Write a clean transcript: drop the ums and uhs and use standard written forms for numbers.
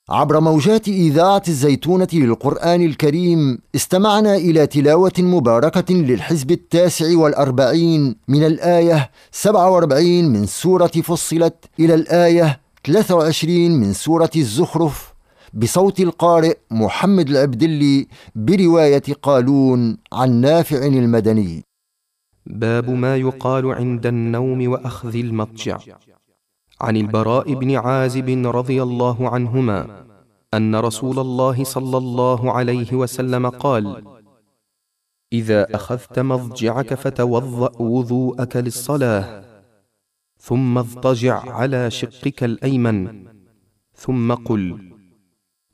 عبر موجات إذاعة الزيتونة للقرآن الكريم استمعنا إلى تلاوة مباركة للحزب 49 من الآية 47 من سورة فصلت إلى الآية 23 من سورة الزخرف بصوت القارئ محمد العبدلي برواية قالون عن نافع المدني. باب ما يقال عند النوم وأخذ المضجع. عن البراء بن عازب رضي الله عنهما أن رسول الله صلى الله عليه وسلم قال: إذا أخذت مضجعك فتوضأ وضوءك للصلاة، ثم اضطجع على شقك الأيمن، ثم قل: